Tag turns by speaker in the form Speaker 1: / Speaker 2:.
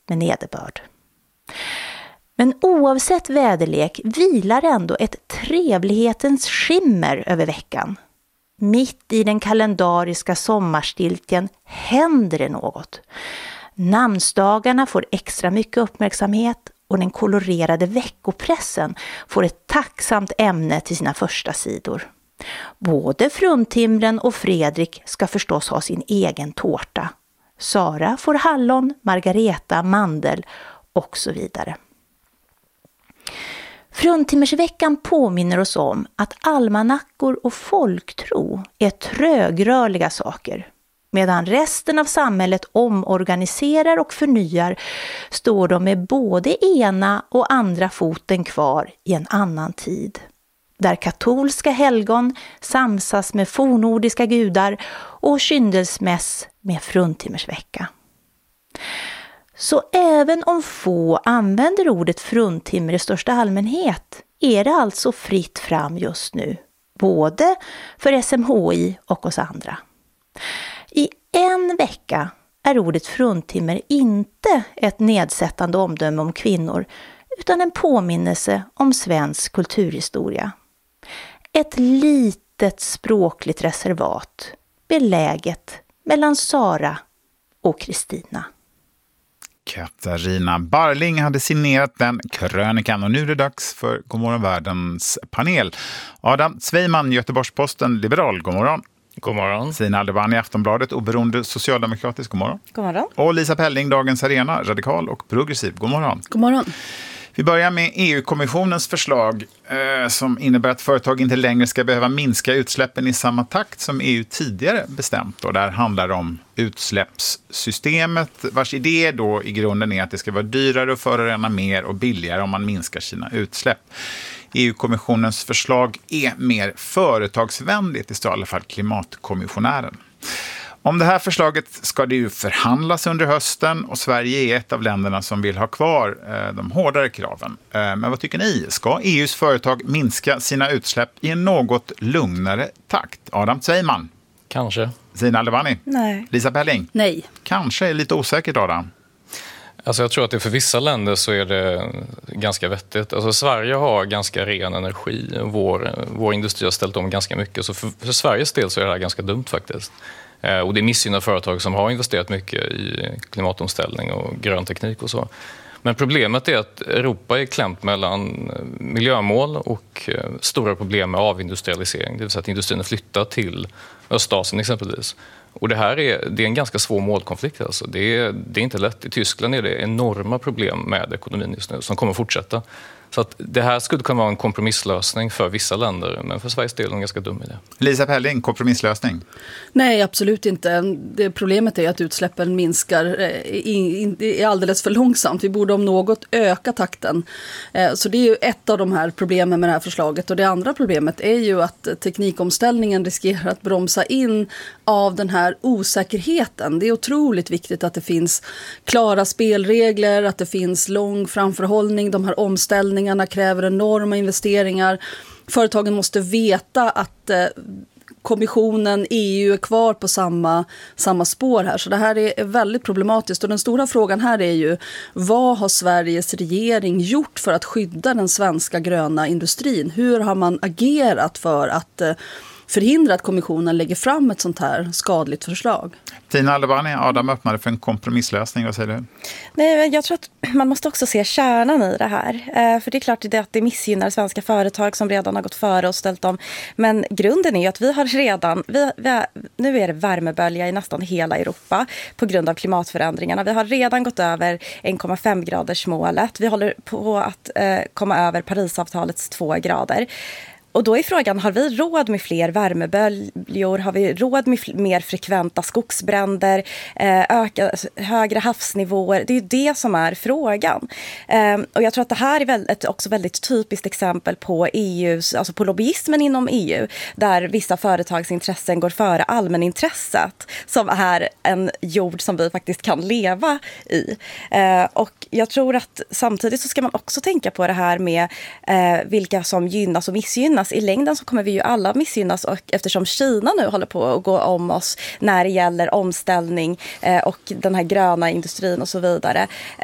Speaker 1: med nederbörd. Men oavsett väderlek vilar ändå ett trevlighetens skimmer över veckan. Mitt i den kalendariska sommarstiltjen händer det något. Namnsdagarna får extra mycket uppmärksamhet och den kolorerade veckopressen får ett tacksamt ämne till sina första sidor. Både Fruntimren och Fredrik ska förstås ha sin egen tårta. Sara får hallon, Margareta, mandel och så vidare. Fruntimmersveckan påminner oss om att almanackor och folktro är trögrörliga saker. Medan resten av samhället omorganiserar och förnyar står de med både ena och andra foten kvar i en annan tid. Där katolska helgon samsas med fornordiska gudar och kyndelsmäss med fruntimmersvecka. Så även om få använder ordet fruntimmer i största allmänhet är det alltså fritt fram just nu, både för SMHI och oss andra. I en vecka är ordet fruntimmer inte ett nedsättande omdöme om kvinnor utan en påminnelse om svensk kulturhistoria. Ett litet språkligt reservat beläget mellan Sara och Kristina.
Speaker 2: Katarina Barling hade signerat den krönikan och nu är det dags för Godmorgon Världens panel. Adam Sveiman, Göteborgs-Posten, liberal, god morgon.
Speaker 3: God morgon.
Speaker 2: Sina Aldeban i Aftonbladet, oberoende socialdemokratisk, god morgon.
Speaker 4: God morgon.
Speaker 2: Och Lisa Pelling, Dagens Arena, radikal och progressiv, god morgon.
Speaker 4: God morgon.
Speaker 2: Vi börjar med EU-kommissionens förslag som innebär att företag inte längre ska behöva minska utsläppen i samma takt som EU tidigare bestämt. Och där handlar det om utsläppssystemet vars idé då i grunden är att det ska vara dyrare att förorena mer och billigare om man minskar sina utsläpp. EU-kommissionens förslag är mer företagsvänligt, det står i alla fall klimatkommissionären. Om det här förslaget ska det ju förhandlas under hösten och Sverige är ett av länderna som vill ha kvar de hårdare kraven. Men vad tycker ni? Ska EUs företag minska sina utsläpp i en något lugnare takt? Adam Sveiman?
Speaker 3: Kanske.
Speaker 2: Sina Aldeban?
Speaker 4: Nej.
Speaker 2: Lisa Pelling?
Speaker 4: Nej.
Speaker 2: Kanske är lite osäkert, Adam.
Speaker 3: Alltså jag tror att det för vissa länder så är det ganska vettigt. Alltså Sverige har ganska ren energi. Vår industri har ställt om ganska mycket. Så för Sveriges del så är det här ganska dumt faktiskt. Och det missgynnar företag som har investerat mycket i klimatomställning och grön teknik och så. Men problemet är att Europa är klämt mellan miljömål och stora problem med avindustrialisering. Det vill säga att industrin flyttar till Östasien exempelvis. Och det är en ganska svår målkonflikt. Alltså. Det är inte lätt. I Tyskland är det enorma problem med ekonomin just nu som kommer att fortsätta. Så att det här skulle kunna vara en kompromisslösning för vissa länder, men för Sveriges del är det en ganska dum idé.
Speaker 2: Lisa Pelling, kompromisslösning?
Speaker 4: Nej, absolut inte. Det problemet är att utsläppen minskar är alldeles för långsamt. Vi borde om något öka takten. Så det är ju ett av de här problemen med det här förslaget. Och det andra problemet är ju att teknikomställningen riskerar att bromsa in av den här osäkerheten. Det är otroligt viktigt att det finns klara spelregler, att det finns lång framförhållning. De här omställningarna kräver enorma investeringar. Företagen måste veta att kommissionen, EU är kvar på samma spår här. Så det här är väldigt problematiskt. Och den stora frågan här är ju, vad har Sveriges regering gjort för att skydda den svenska gröna industrin? Hur har man agerat för att förhindra att kommissionen lägger fram ett sånt här skadligt förslag?
Speaker 2: Tina Aldeban, Adam öppnade för en kompromisslösning, vad säger du?
Speaker 5: Nej, men jag tror att man måste också se kärnan i det här. För det är klart att det missgynnar svenska företag som redan har gått före och ställt om. Men grunden är ju att vi har redan, nu är det värmebölja i nästan hela Europa på grund av klimatförändringarna. Vi har redan gått över 1,5 graders målet. Vi håller på att komma över Parisavtalets 2 grader. Och då är frågan, har vi råd med fler värmeböljor? Har vi råd med mer frekventa skogsbränder? Högre havsnivåer? Det är ju det som är frågan. Och jag tror att det här är ett också väldigt typiskt exempel på alltså på lobbyismen inom EU. Där vissa företagsintressen går före allmänintresset. Som är en jord som vi faktiskt kan leva i. Och jag tror att samtidigt så ska man också tänka på det här med vilka som gynnas och missgynnas. I längden så kommer vi ju alla missgynnas, och eftersom Kina nu håller på att gå om oss när det gäller omställning och den här gröna industrin och så vidare,